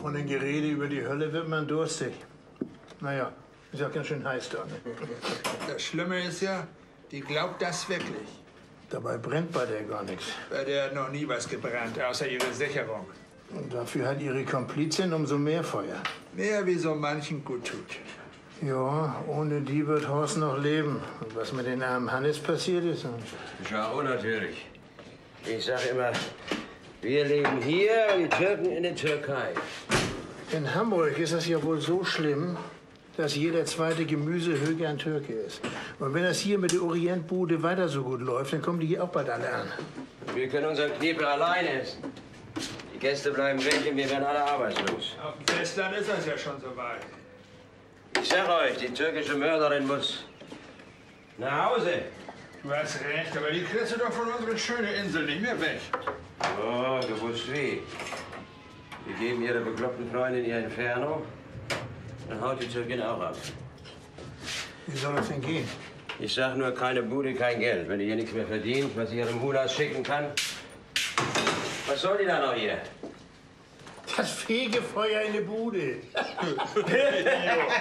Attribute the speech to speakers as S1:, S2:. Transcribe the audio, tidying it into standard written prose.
S1: Von dem Gerede über die Hölle wird man durstig. Naja, ist ja ganz schön heiß da. Ne?
S2: Das Schlimme ist ja, die glaubt das wirklich.
S1: Dabei brennt bei der gar nichts.
S2: Bei der hat noch nie was gebrannt, außer ihre Sicherung.
S1: Und dafür hat ihre Komplizin umso mehr Feuer.
S2: Mehr wie so manchen gut tut.
S1: Ja, ohne die wird Horst noch leben. Und was mit den armen Hannes passiert ist?
S3: Ja, unnatürlich. Ich sag immer, wir leben hier und die Türken in der Türkei.
S1: In Hamburg ist das ja wohl so schlimm, dass jeder zweite Gemüsehöger ein Türke ist. Und wenn das hier mit der Orientbude weiter so gut läuft, dann kommen die hier auch bald alle an.
S3: Wir können unseren Knebel alleine essen. Die Gäste bleiben weg und wir werden alle arbeitslos.
S2: Auf dem Festland ist das ja schon so weit.
S3: Ich sag euch, die türkische Mörderin muss nach Hause.
S2: Du hast recht, aber die kriegst du doch von unserer schönen Insel nicht mehr weg.
S3: Oh, gewusst wie. Wir geben ihrer bekloppten Freundin ihr Inferno. Dann haut die Türkin auch ab.
S1: Wie soll das denn gehen?
S3: Ich sag nur, keine Bude, kein Geld. Wenn die hier nichts mehr verdient, was ich ihrem Mulas schicken kann, was soll die dann noch hier?
S1: Das Fegefeuer in der Bude.